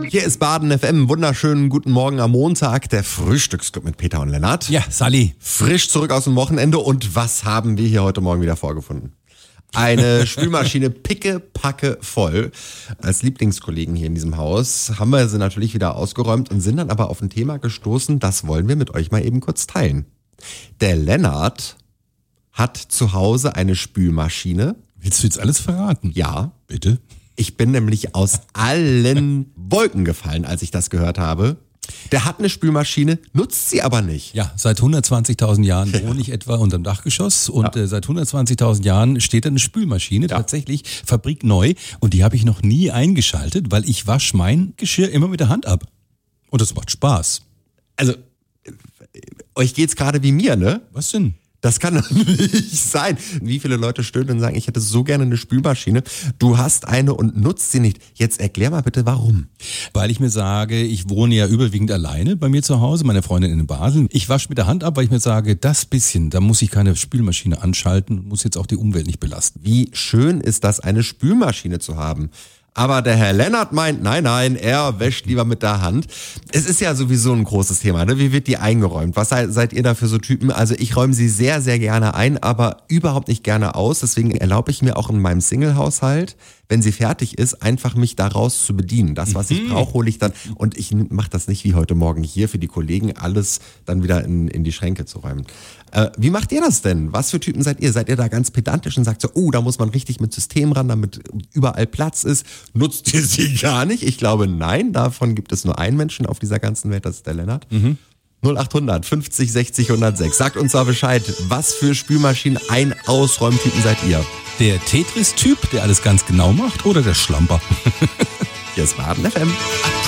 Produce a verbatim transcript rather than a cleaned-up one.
Hier ist Baden F M. Wunderschönen guten Morgen am Montag. Der Frühstücksclub mit Peter und Lennart. Ja, Sally. Frisch zurück aus dem Wochenende. Und was haben wir hier heute Morgen wieder vorgefunden? Eine Spülmaschine picke-packe voll. Als Lieblingskollegen hier in diesem Haus haben wir sie natürlich wieder ausgeräumt und sind dann aber auf ein Thema gestoßen, das wollen wir mit euch mal eben kurz teilen. Der Lennart hat zu Hause eine Spülmaschine. Willst du jetzt alles verraten? Ja. Bitte? Ich bin nämlich aus allen Wolken gefallen, als ich das gehört habe. Der hat eine Spülmaschine, nutzt sie aber nicht. Ja, seit hundertzwanzigtausend Jahren wohne ich etwa unterm Dachgeschoss und ja. äh, seit hundertzwanzigtausend Jahren steht da eine Spülmaschine, ja. tatsächlich fabrikneu, und die habe ich noch nie eingeschaltet, weil ich wasche mein Geschirr immer mit der Hand ab. Und das macht Spaß. Also, euch geht's gerade wie mir, ne? Was denn? Das kann doch nicht sein. Wie viele Leute stöhnen und sagen, ich hätte so gerne eine Spülmaschine. Du hast eine und nutzt sie nicht. Jetzt erklär mal bitte, warum. Weil ich mir sage, ich wohne ja überwiegend alleine bei mir zu Hause, meine Freundin in Basel. Ich wasche mit der Hand ab, weil ich mir sage, das bisschen, da muss ich keine Spülmaschine anschalten, muss jetzt auch die Umwelt nicht belasten. Wie schön ist das, eine Spülmaschine zu haben. Aber der Herr Lennart meint, nein, nein, er wäscht lieber mit der Hand. Es ist ja sowieso ein großes Thema, ne? Wie wird die eingeräumt? Was seid, seid ihr da für so Typen? Also ich räume sie sehr, sehr gerne ein, aber überhaupt nicht gerne aus. Deswegen erlaube ich mir auch in meinem Single-Haushalt, wenn sie fertig ist, einfach mich daraus zu bedienen. Das, was ich brauche, hole ich dann. Und ich mache das nicht wie heute Morgen hier für die Kollegen, alles dann wieder in, in die Schränke zu räumen. Äh, wie macht ihr das denn? Was für Typen seid ihr? Seid ihr da ganz pedantisch und sagt so, oh, da muss man richtig mit System ran, damit überall Platz ist? Nutzt ihr sie gar nicht? Ich glaube, nein. Davon gibt es nur einen Menschen auf dieser ganzen Welt, das ist der Lennart. Mhm. null acht hundert fünfzig sechzig hundertsechs. Sagt uns da Bescheid, was für Spülmaschinen Ein-Ausräumtypen seid ihr? Der Tetris-Typ, der alles ganz genau macht, oder der Schlamper? Hier ist Baden F M.